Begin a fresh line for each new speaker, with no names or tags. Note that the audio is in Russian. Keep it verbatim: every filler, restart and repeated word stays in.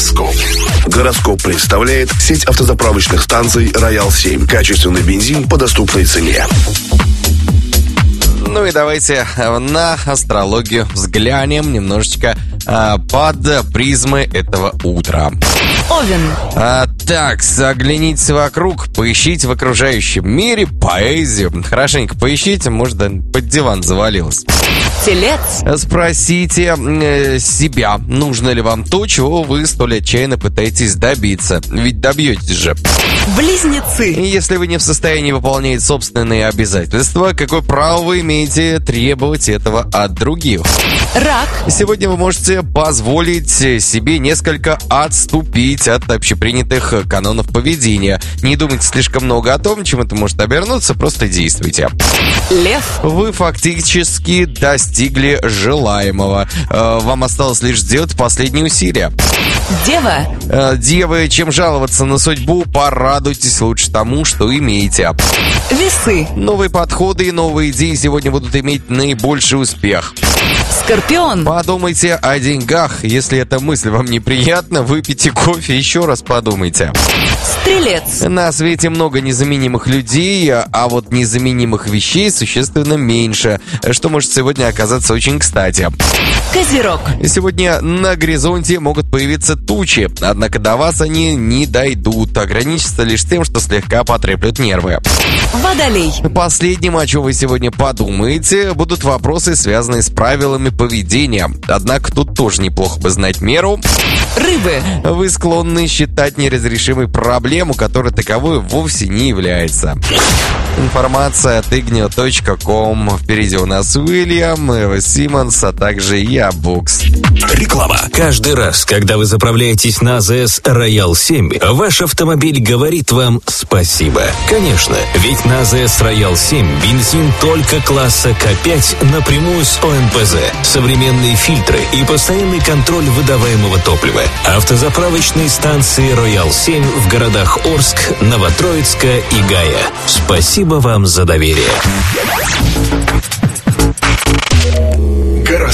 Гороскоп. Гороскоп представляет сеть автозаправочных станций «Роял семь». Качественный бензин по доступной цене.
Ну и давайте на астрологию взглянем немножечко а, под призмы этого утра.
Овен.
А, так, оглянитесь вокруг, поищите в окружающем мире поэзию. Хорошенько поищите, может, под диван завалилось.
Телец.
Спросите э, себя, нужно ли вам то, чего вы столь отчаянно пытаетесь добиться. Ведь добьетесь же.
Близнецы.
И если вы не в состоянии выполнять собственные обязательства, какое право вы имеете требовать этого от других?
Рак.
Сегодня вы можете позволить себе несколько отступить от общепринятых канонов поведения. Не думайте слишком много о том, чем это может обернуться, просто действуйте.
Лев.
Вы фактически достигли желаемого. Э, Вам осталось лишь сделать последние усилия.
Дева.
Э, Девы, чем жаловаться на судьбу, порадуйтесь лучше тому, что имеете.
Весы.
Новые подходы и новые идеи сегодня будут иметь наибольший успех.
Скорпион.
Подумайте о деньгах. Если эта мысль вам неприятна, выпейте кофе, еще раз подумайте.
Стрелец.
На свете много незаменимых людей, а вот незаменимых вещей существенно меньше, что может сегодня оказаться очень кстати.
Козерог.
Сегодня на горизонте могут появиться тучи, однако до вас они не дойдут, ограничатся лишь тем, что слегка потреплют нервы.
Водолей.
Последним, о чем вы сегодня подумаете, будут вопросы, связанные с правилами поведения. Однако тут тоже неплохо бы знать меру.
Рыбы.
Вы склонны считать неразрешимой проблему, которая таковой вовсе не является. Информация от игнио точка ком. Впереди у нас Уильям, Эва Симмонс, а также я, Букс.
Реклама.
Каждый раз, когда вы заправляетесь на АЗС Роял семь, ваш автомобиль говорит вам спасибо. Конечно, ведь на АЗС Роял семь бензин только класса К пять напрямую с О Н П З, современные фильтры и постоянный контроль выдаваемого топлива. Автозаправочные станции Роял семь в городах Орск, Новотроицка и Гая. Спасибо вам за доверие.